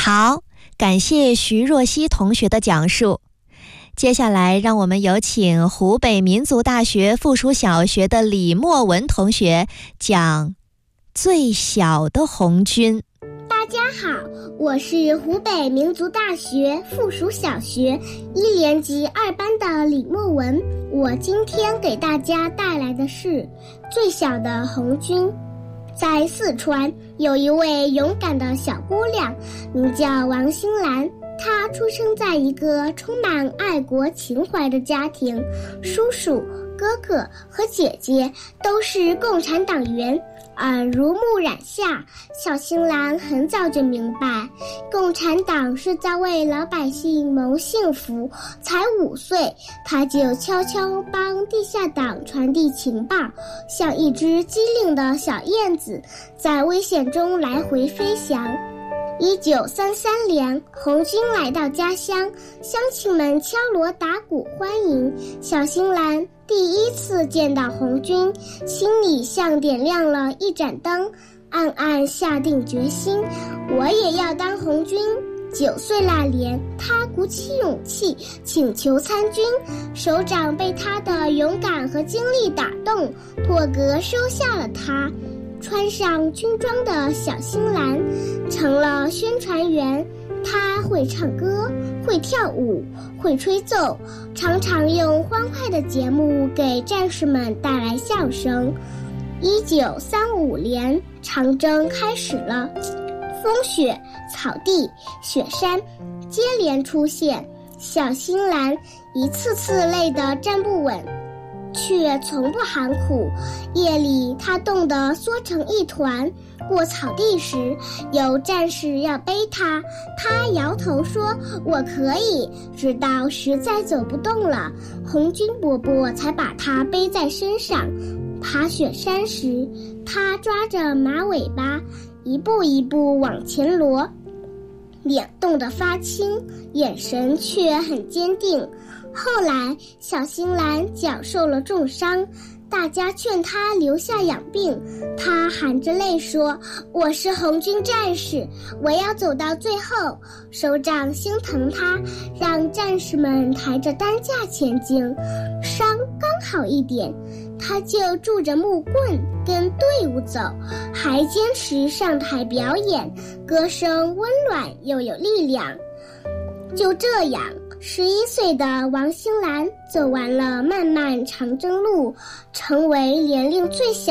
好，感谢徐若曦同学的讲述。接下来让我们有请湖北民族大学附属小学的李墨文同学讲最小的红军。 大家好，我是湖北民族大学附属小学1年级2班的李墨文。我今天给大家带来的是最小的红军。在四川有一位勇敢的小姑娘，名叫王新兰。她出生在一个充满爱国情怀的家庭，叔叔、哥哥和姐姐都是共产党员。耳濡目染下，小新兰很早就明白，共产党是在为老百姓谋幸福。才5岁，她就悄悄帮地下党传递情报，像一只机灵的小燕子，在危险中来回飞翔。1933年，红军来到家乡，乡亲们敲锣打鼓欢迎。小新兰第一次见到红军，心里像点亮了一盏灯，暗暗下定决心，我也要当红军。9岁那年，他鼓起勇气请求参军，首长被他的勇敢和精力打动，破格收下了他。穿上军装的小新兰成了宣传员，她会唱歌，会跳舞，会吹奏，常常用欢快的节目给战士们带来笑声。1935年，长征开始了，风雪、草地、雪山接连出现，小新兰一次次累得站不稳，却从不喊苦。夜里，他冻得缩成一团。过草地时，有战士要背他，他摇头说：“我可以。”直到实在走不动了，红军伯伯才把他背在身上。爬雪山时，他抓着马尾巴，一步一步往前挪，脸冻得发青，眼神却很坚定。后来，小新兰脚受了重伤，大家劝他留下养病，他含着泪说：“我是红军战士，我要走到最后。”首长心疼他，让战士们抬着担架前进。伤刚好一点，他就拄着木棍跟队伍走，还坚持上台表演，歌声温暖又有力量。就这样，11岁的王新兰走完了漫漫长征路，成为年龄最小